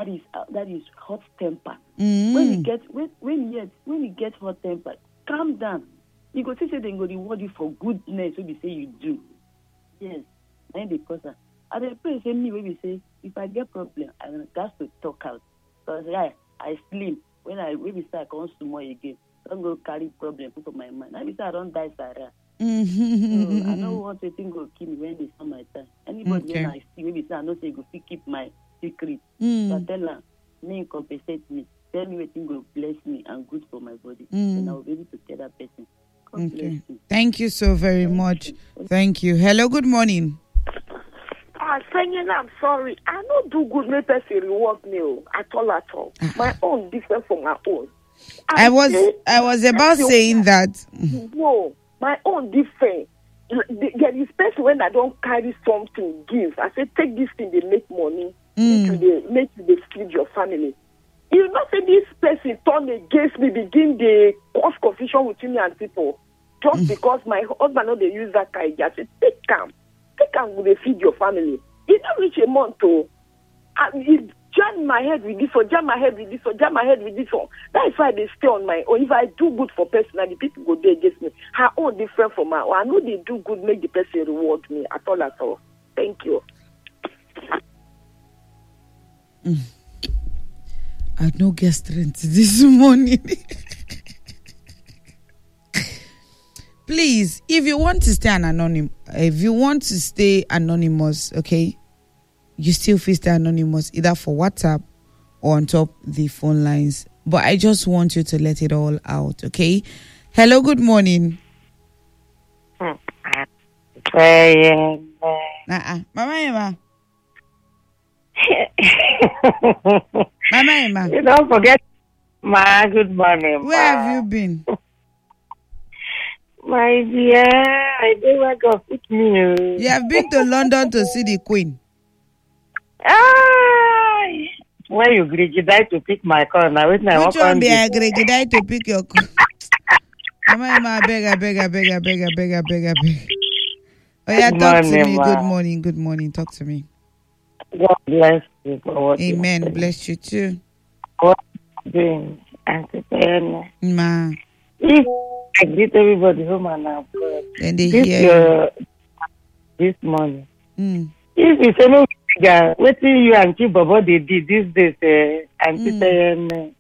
that is hot temper. When you get hot temper, calm down. You go say they go reward you for goodness. When you say you do, yes, and because I pray say me when we say if I get problem, I got to talk out because I sleep when we say I can't small again. Don't go carry problem put for my mind. I say I don't die, Sarah. So I don't want to think go kill me when it's on my time. Anybody when I see, maybe say I know say go keep my secret. But tell her, me compensate me. Tell me what thing go bless me and good for my body. Then I will be able to tell that person. God bless you. Thank you so very much. Thank you. Hello, good morning. I'm sorry. I don't do good make person reward me at all. My own different from my own. I was about saying that. No, my own different. There is person when I don't carry something give. I say take this thing, they make money. Make you feed your family. You know, say this person turn against me, begin the cause confusion between me and people. Just because my husband know they use that kind. I say take calm will they feed your family. It don't reach a month though. It jam my head with this one, jam my head with this one. That is why they stay on my own. If I do good for person, and the people go there against me. Her own different from my own. I know they do good, make the person reward me at all. Thank you. I had no guest strength this morning. Please, if you want to stay anonymous, okay, you still feel stay anonymous either for WhatsApp or on top the phone lines. But I just want you to let it all out, okay? Hello, good morning. Mama Emma. Mama Emma. You don't forget my good morning. Where have you been? My dear, I didn't want to pick me. You have been to London to see the Queen. Why you grigidai to pick my call now? Which one be I grigidai to pick your call? Mama Emma, I beg. Oh yeah, talk to me. Good morning. Talk to me. God bless you. Amen. Bless you too. What doing? Ma. If I greet everybody home and I'm good. Then they hear this morning. Mm. If you say no, what do you and Baba they did these days? Auntie saying,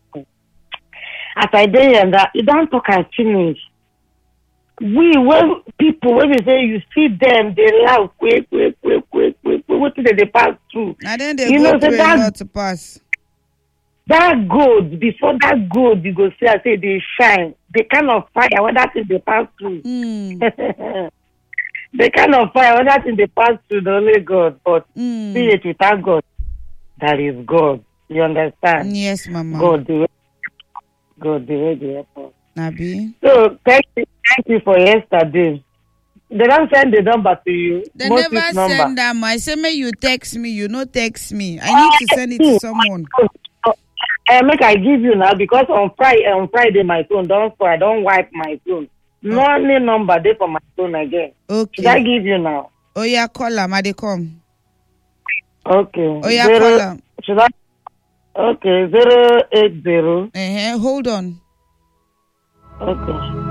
as I did and that you don't talk and finish. When we say you see them, they laugh quick. What did they pass through? And then they go through a lot to pass. That gold, before that gold, you go see, I say they shine. The kind of fire, what that thing they pass through. The kind of fire, what that thing they pass through, the only God. But see it without God, that is God. You understand? Yes, Mama. God, the way they help us. Nabi. So, thank you for yesterday. They don't send the number to you. They never send them. I say, may you text me. You no text me. I need to send it to someone. Make I give you now because on Friday my phone don't spoil. I don't wipe my phone. No any number there for my phone again. Okay. Should I give you now? Oh yeah, call them. They come. Okay. Oh yeah, call them. Should I? Okay, 080. Hold on. Okay.